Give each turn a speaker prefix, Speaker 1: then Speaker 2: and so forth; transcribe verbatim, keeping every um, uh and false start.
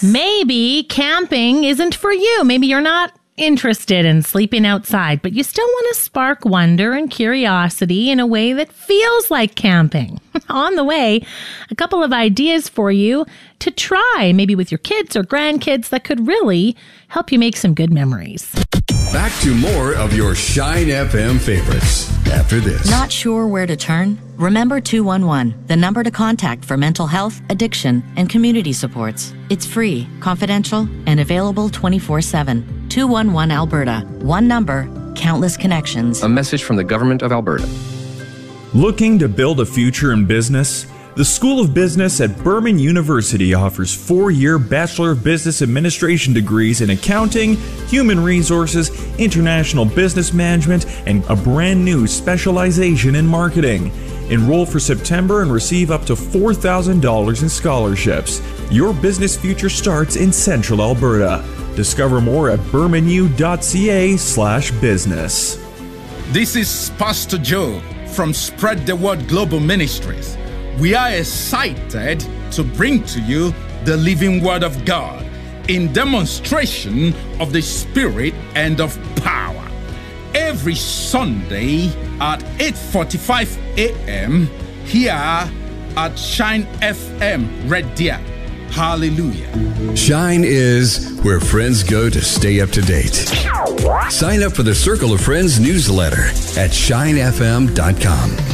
Speaker 1: Maybe camping isn't for you. Maybe you're not interested in sleeping outside, but you still want to spark wonder and curiosity in a way that feels like camping. On the way, a couple of ideas for you to try, maybe with your kids or grandkids, that could really help you make some good memories.
Speaker 2: Back to more of your Shine F M favorites after this.
Speaker 3: Not sure where to turn? Remember two one one, the number to contact for mental health, addiction, and community supports. It's free, confidential, and available twenty-four seven. two one one Alberta. One number, countless connections.
Speaker 4: A message from the Government of Alberta.
Speaker 5: Looking to build a future in business? The School of Business at Burman University offers four-year Bachelor of Business Administration degrees in accounting, human resources, international business management, and a brand new specialization in marketing. Enroll for September and receive up to four thousand dollars in scholarships. Your business future starts in Central Alberta. Discover more at burmanu.ca slash business.
Speaker 6: This is Pastor Joe from Spread the Word Global Ministries. We are excited to bring to you the living Word of God in demonstration of the Spirit and of power. Every Sunday at eight forty-five a.m. here at Shine F M Radio. Hallelujah.
Speaker 2: Shine is where friends go to stay up to date. Sign up for the Circle of Friends newsletter at shine f m dot com.